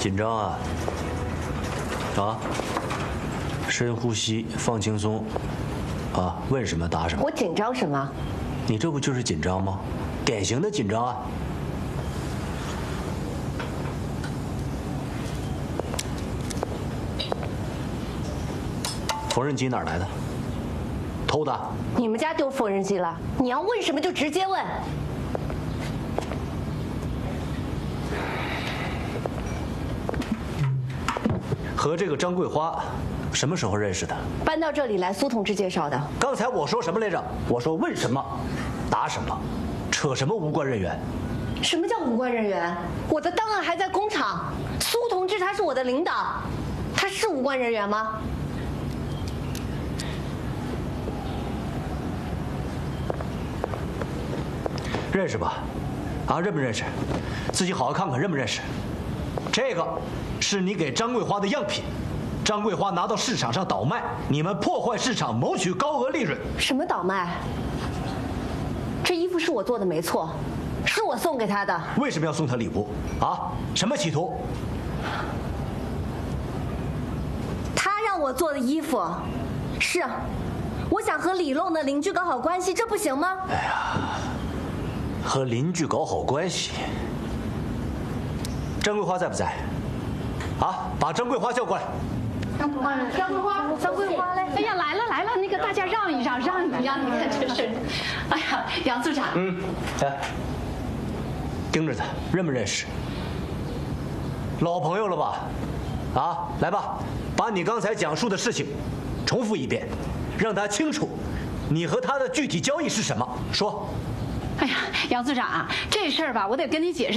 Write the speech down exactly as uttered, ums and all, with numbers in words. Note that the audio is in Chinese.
紧张啊？啊？深呼吸，放轻松。啊，问什么答什么。 我紧张什么？ 你这不就是紧张吗？典型的紧张啊！缝纫机哪儿来的？偷的？ 你们家丢缝纫机了？你要问什么就直接问。 和这个张桂花什么时候认识的？ 搬到这里来，苏同志介绍的。 刚才我说什么来着？我说问什么，答什么，扯什么无关人员？ 什么叫无关人员？我的档案还在工厂，苏同志他是我的领导，他是无关人员吗？ 认识吧？啊，认不认识？自己好好看看，认不认识？这个是你给张桂花的样品，张桂花拿到市场上倒卖，你们破坏市场，谋取高额利润。 什么倒卖？这衣服是我做的，没错，是我送给他的。 为什么要送他礼物？啊？什么企图？ 他让我做的衣服，是，我想和李弄的邻居搞好关系，这不行吗？ 哎呀，和邻居搞好关系。张桂花在不在？啊，把张桂花叫过来。 张桂花，张桂花，张桂花嘞！哎呀，来了来了，那个大家让一让，让一让，你看这是。哎呀，杨组长。 嗯，来，盯着他，认不认识？老朋友了吧？啊，来吧，把你刚才讲述的事情重复一遍，让他清楚你和他的具体交易是什么。说。 哎呀，杨组长啊，这事儿吧，我得跟你解释。